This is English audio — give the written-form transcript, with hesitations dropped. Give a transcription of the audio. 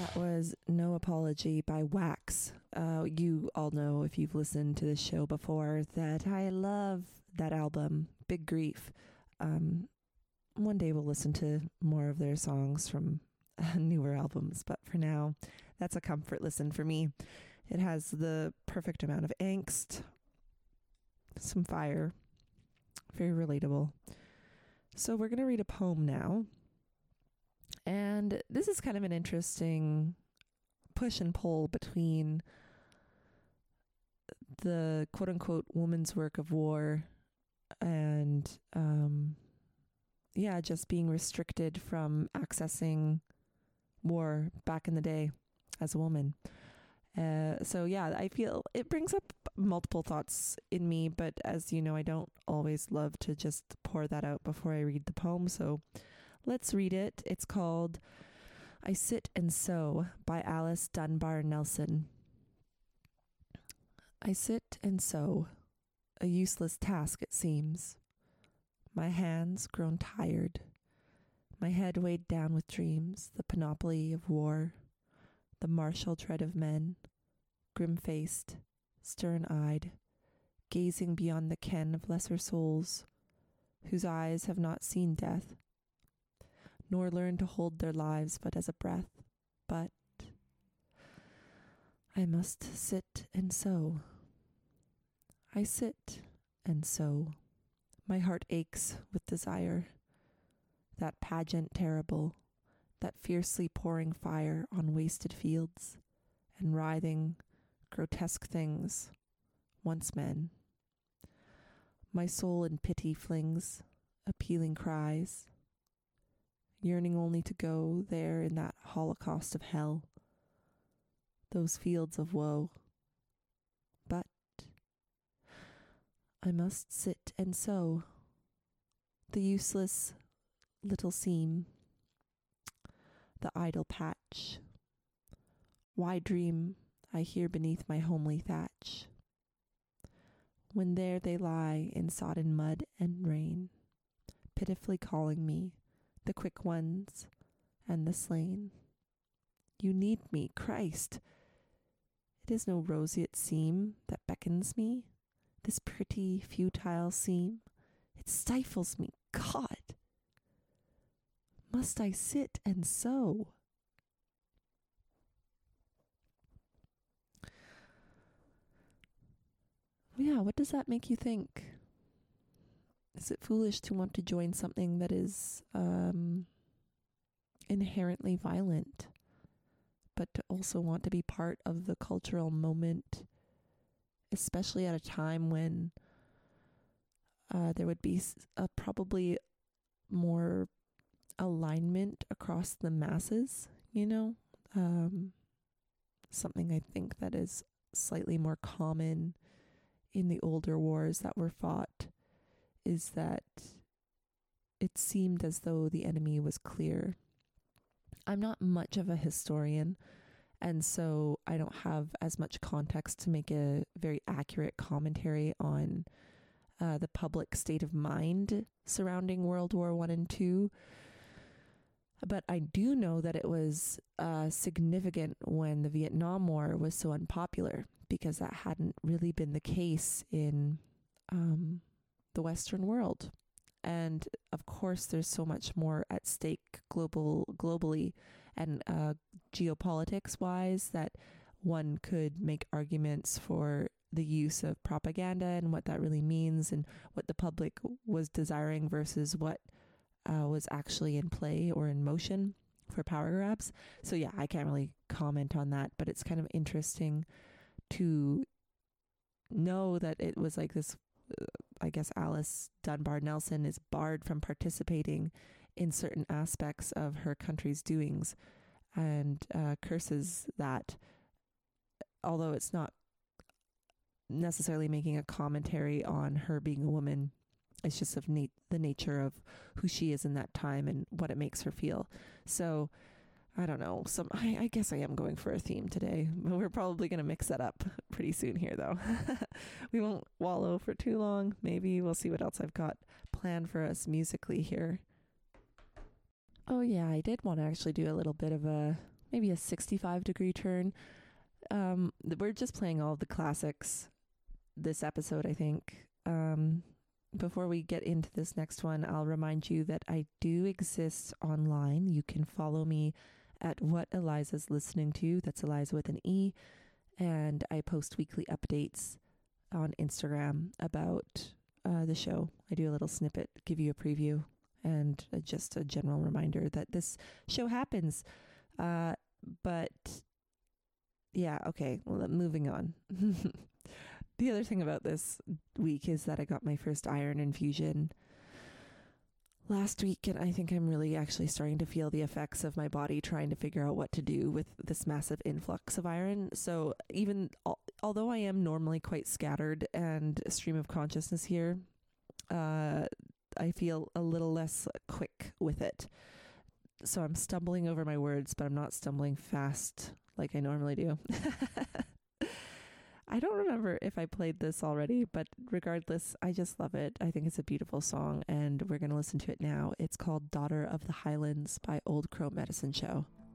That was No Apology by Wax. You all know, if you've listened to this show before, that I love that album, Big Grief. One day we'll listen to more of their songs from newer albums, but for now, that's a comfort listen for me. It has the perfect amount of angst, some fire, very relatable. So we're going to read a poem now. And this is kind of an interesting push and pull between the quote unquote woman's work of war and, just being restricted from accessing war back in the day as a woman. I feel it brings up multiple thoughts in me, but as you know, I don't always love to just pour that out before I read the poem. So let's read it. It's called I Sit and Sew by Alice Dunbar Nelson. I sit and sew, a useless task it seems. My hands grown tired, my head weighed down with dreams, the panoply of war, the martial tread of men, grim-faced, stern-eyed, gazing beyond the ken of lesser souls, whose eyes have not seen death, nor learned to hold their lives but as a breath. But I must sit and sew. I sit and sew. My heart aches with desire. That pageant terrible, that fiercely pouring fire on wasted fields, and writhing, grotesque things, once men. My soul in pity flings, appealing cries, yearning only to go there in that holocaust of hell, those fields of woe. But I must sit and sew the useless little seam, the idle patch. Why dream I here beneath my homely thatch, when there they lie in sodden mud and rain, pitifully calling me, the quick ones and the slain. You need me, Christ. It is no roseate seam that beckons me, this pretty, futile seam. It stifles me, God. Must I sit and sew? Yeah, what does that make you think? Is it foolish to want to join something that is inherently violent, but to also want to be part of the cultural moment, especially at a time when there would be probably more alignment across the masses, something I think that is slightly more common in the older wars that were fought is that it seemed as though the enemy was clear. I'm not much of a historian, and so I don't have as much context to make a very accurate commentary on the public state of mind surrounding World War I and II. But I do know that it was significant when the Vietnam War was so unpopular, because that hadn't really been the case in the Western world. And of course, there's so much more at stake globally and geopolitics wise that one could make arguments for the use of propaganda and what that really means and what the public was desiring versus what was actually in play or in motion for power grabs. So yeah, I can't really comment on that, but it's kind of interesting to know that it was like this, I guess Alice Dunbar Nelson is barred from participating in certain aspects of her country's doings and curses that, although it's not necessarily making a commentary on her being a woman, it's just of the nature of who she is in that time and what it makes her feel. So I don't know. I guess I am going for a theme today. We're probably going to mix that up pretty soon here, though. We won't wallow for too long. Maybe we'll see what else I've got planned for us musically here. Oh yeah, I did want to actually do a little bit of a maybe a 65-degree turn. We're just playing all the classics this episode, I think. Before we get into this next one, I'll remind you that I do exist online. You can follow me at What Eliza's Listening To. That's Eliza with an E. And I post weekly updates on Instagram about the show. I do a little snippet, give you a preview, and just a general reminder that this show happens. But yeah, okay, well, moving on. The other thing about this week is that I got my first iron infusion last week, and I think I'm really actually starting to feel the effects of my body trying to figure out what to do with this massive influx of iron. So even although I am normally quite scattered and a stream of consciousness here, I feel a little less quick with it. So I'm stumbling over my words, but I'm not stumbling fast like I normally do. I don't remember if I played this already, but regardless, I just love it. I think it's a beautiful song, and we're going to listen to it now. It's called Daughter of the Highlands by Old Crow Medicine Show.